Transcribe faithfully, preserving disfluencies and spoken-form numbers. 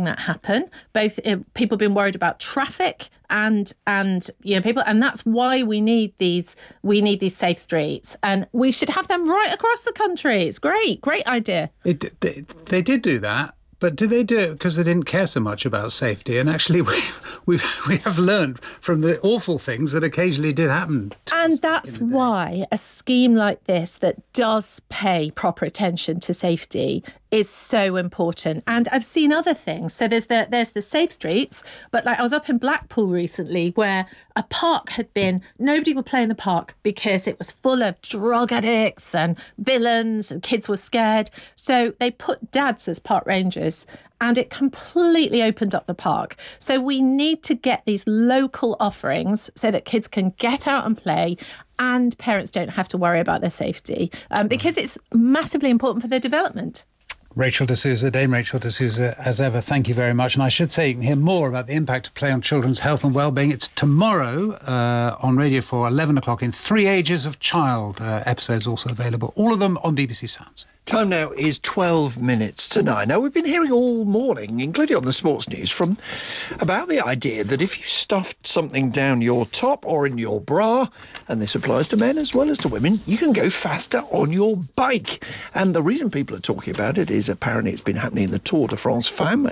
having that happen. Both uh, people have been worried about traffic and and you know people, and that's why we need these we need these safe streets, and we should have them right across the country. It's great, great idea. It, they, they did do that. But did they do it because they didn't care so much about safety? And actually, we we we have learned from the awful things that occasionally did happen. And that's why a scheme like this that does pay proper attention to safety is so important. And I've seen other things. So there's the there's the safe streets, but like I was up in Blackpool recently where a park had been, nobody would play in the park because it was full of drug addicts and villains and kids were scared. So they put dads as park rangers and it completely opened up the park. So we need to get these local offerings so that kids can get out and play and parents don't have to worry about their safety um, because it's massively important for their development. Rachel D'Souza, Dame Rachel D'Souza, as ever, thank you very much. And I should say you can hear more about the impact of play on children's health and well-being. It's tomorrow uh, on Radio four, eleven o'clock in Three Ages of Child. Uh, episodes also available, all of them on B B C Sounds. Time now is twelve minutes to nine. Now, we've been hearing all morning, including on the sports news, from about the idea that if you stuffed something down your top or in your bra, and this applies to men as well as to women, you can go faster on your bike. And the reason people are talking about it is apparently it's been happening in the Tour de France Femmes